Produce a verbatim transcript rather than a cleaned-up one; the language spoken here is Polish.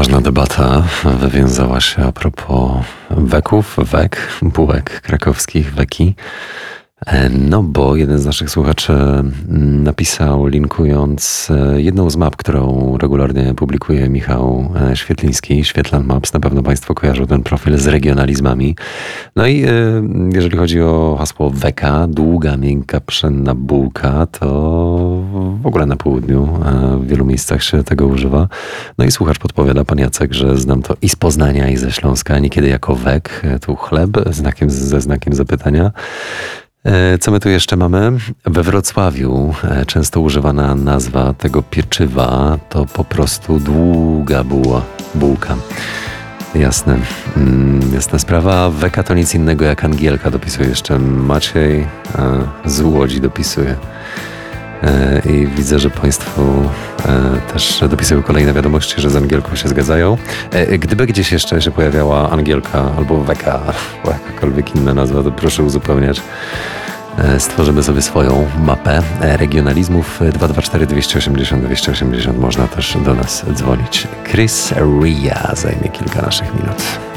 Ważna debata wywiązała się a propos weków, wek, bułek krakowskich, weki. No bo jeden z naszych słuchaczy napisał, linkując jedną z map, którą regularnie publikuje Michał Świetliński, Świetlan Maps. Na pewno Państwo kojarzą ten profil z regionalizmami. No i jeżeli chodzi o hasło weka, długa, miękka, pszenna bułka, to w ogóle na południu w wielu miejscach się tego używa. No i słuchacz podpowiada, pan Jacek, że znam to i z Poznania, i ze Śląska, niekiedy jako wek, tu chleb, znakiem, ze znakiem zapytania. Co my tu jeszcze mamy? We Wrocławiu często używana nazwa tego pieczywa to po prostu długa buła, bułka. Jasne, jasna sprawa. Weka to nic innego jak angielka, dopisuje jeszcze Maciej, z Łodzi dopisuje. I widzę, że Państwo też dopisują kolejne wiadomości, że z angielką się zgadzają. Gdyby gdzieś jeszcze się pojawiała angielka albo weka, albo jakakolwiek inna nazwa, to proszę uzupełniać. Stworzymy sobie swoją mapę regionalizmów. Dwa dwa cztery dwieście osiemdziesiąt dwieście osiemdziesiąt. Można też do nas dzwonić. Chris Ria zajmie kilka naszych minut.